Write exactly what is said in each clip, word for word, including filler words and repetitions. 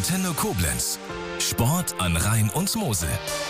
Antenne Koblenz. Sport an Rhein und Mosel.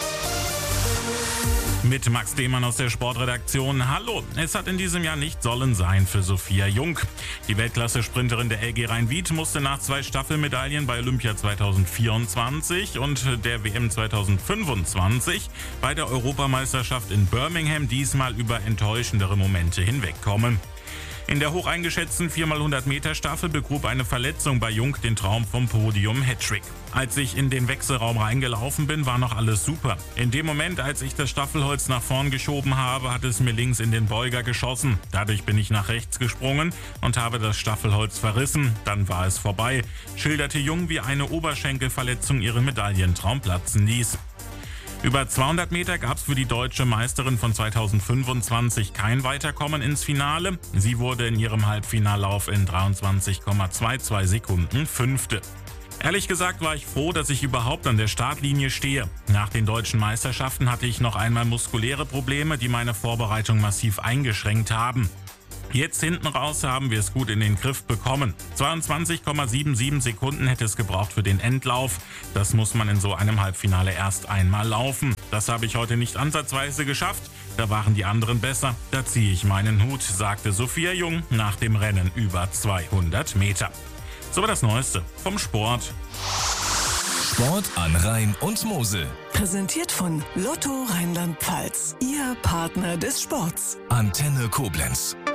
Mit Max Demann aus der Sportredaktion. Hallo, es hat in diesem Jahr nicht sollen sein für Sophia Jung. Die Weltklasse-Sprinterin der L G Rhein-Wied musste nach zwei Staffelmedaillen bei Olympia zweitausendvierundzwanzig und der W M zweitausendfünfundzwanzig bei der Europameisterschaft in Birmingham diesmal über enttäuschendere Momente hinwegkommen. In der hoch eingeschätzten vier mal hundert Meter Staffel begrub eine Verletzung bei Jung den Traum vom Podium-Hattrick. Als ich in den Wechselraum reingelaufen bin, war noch alles super. In dem Moment, als ich das Staffelholz nach vorn geschoben habe, hat es mir links in den Beuger geschossen. Dadurch bin ich nach rechts gesprungen und habe das Staffelholz verrissen. Dann war es vorbei, schilderte Jung, wie eine Oberschenkelverletzung ihren Medaillentraum platzen ließ. Über zweihundert Meter gab es für die deutsche Meisterin von zweitausendfünfundzwanzig kein Weiterkommen ins Finale. Sie wurde in ihrem Halbfinallauf in dreiundzwanzig Komma zweiundzwanzig Sekunden Fünfte. Ehrlich gesagt war ich froh, dass ich überhaupt an der Startlinie stehe. Nach den deutschen Meisterschaften hatte ich noch einmal muskuläre Probleme, die meine Vorbereitung massiv eingeschränkt haben. Jetzt hinten raus haben wir es gut in den Griff bekommen. zweiundzwanzig Komma siebenundsiebzig Sekunden hätte es gebraucht für den Endlauf. Das muss man in so einem Halbfinale erst einmal laufen. Das habe ich heute nicht ansatzweise geschafft. Da waren die anderen besser. Da ziehe ich meinen Hut, sagte Sophia Jung nach dem Rennen über zweihundert Meter. So war das Neueste vom Sport. Sport an Rhein und Mosel. Präsentiert von Lotto Rheinland-Pfalz. Ihr Partner des Sports. Antenne Koblenz.